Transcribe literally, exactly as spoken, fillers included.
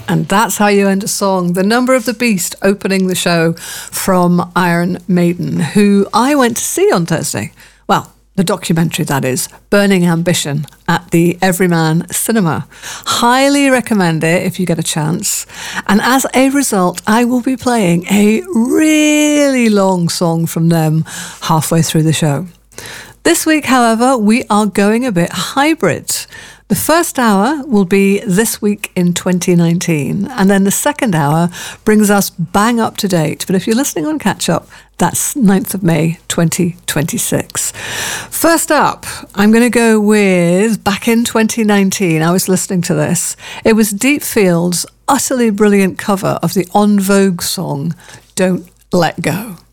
And that's how you end a song. The Number of the Beast opening the show from Iron Maiden, who I went to see on Thursday. Well, the documentary, that is, Burning Ambition, at the Everyman Cinema. Highly recommend it if you get a chance. And as a result, I will be playing a really long song from them halfway through the show. This week, however, we are going a bit hybrid. The first hour will be This Week in twenty nineteen, and then the second hour brings us bang up to date. But if you're listening on catch-up, that's ninth of May twenty twenty-six. First up, I'm going to go with back in twenty nineteen. I was listening to this. It was Deep Field's utterly brilliant cover of the En Vogue song, Don't Let Go.